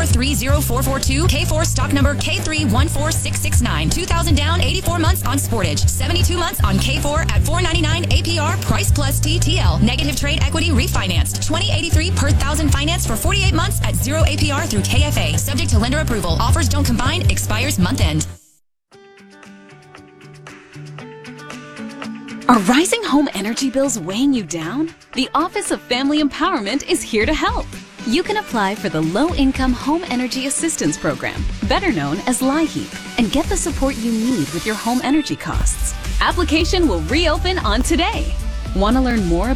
43042, K4 stock number K314669. 2000 down, 84 months on Sportage. 72 months on K4 at $499 APR, price plus TTL. Negative trade equity refinanced. 2083 per thousand finance for 48 months at 0 APR through KFA. Subject to lender approval. Offers don't combine. Expires month end. Are rising home energy bills weighing you down? The Office of Family Empowerment is here to help. You can apply for the Low-Income Home Energy Assistance Program, better known as LIHEAP, and get the support you need with your home energy costs. Application will reopen on today. Want to learn more